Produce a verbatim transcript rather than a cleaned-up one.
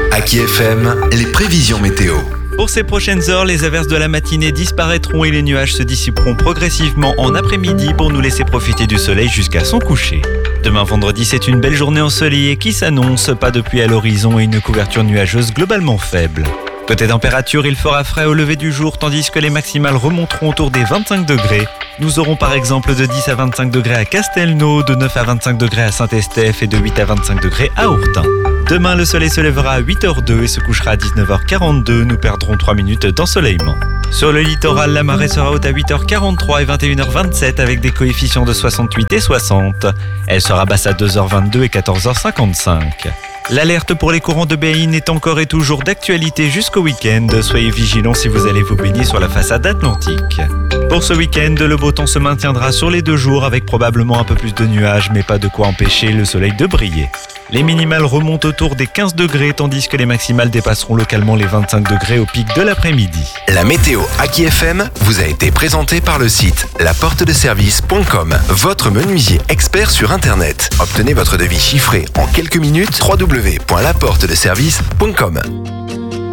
Aki F M, les prévisions météo. Pour ces prochaines heures, les averses de la matinée disparaîtront et les nuages se dissiperont progressivement en après-midi pour nous laisser profiter du soleil jusqu'à son coucher. Demain vendredi, c'est une belle journée ensoleillée qui s'annonce, pas de pluie à l'horizon et une couverture nuageuse globalement faible. Côté température, il fera frais au lever du jour tandis que les maximales remonteront autour des vingt-cinq degrés. Nous aurons par exemple de dix à vingt-cinq degrés à Castelnau, de neuf à vingt-cinq degrés à Saint-Estèphe et de huit à vingt-cinq degrés à Ourtin. Demain, le soleil se lèvera à huit heures deux et se couchera à dix-neuf heures quarante-deux. Nous perdrons trois minutes d'ensoleillement. Sur le littoral, la marée sera haute à huit heures quarante-trois et vingt et une heures vingt-sept avec des coefficients de soixante-huit et soixante. Elle sera basse à deux heures vingt-deux et quatorze heures cinquante-cinq. L'alerte pour les courants de Béine est encore et toujours d'actualité jusqu'au week-end. Soyez vigilants si vous allez vous baigner sur la façade atlantique. Pour ce week-end, le beau temps se maintiendra sur les deux jours avec probablement un peu plus de nuages, mais pas de quoi empêcher le soleil de briller. Les minimales remontent autour des quinze degrés, tandis que les maximales dépasseront localement les vingt-cinq degrés au pic de l'après-midi. La météo Aki F M vous a été présentée par le site la porte de service point com, votre menuisier expert sur Internet. Obtenez votre devis chiffré en quelques minutes, w w w point la porte de service point com.